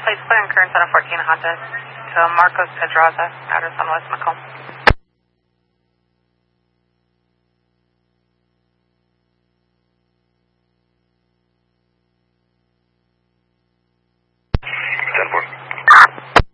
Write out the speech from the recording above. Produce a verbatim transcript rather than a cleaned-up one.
Please put in current on a fourteen Honda to Marcos Pedraza, address on West Macomb.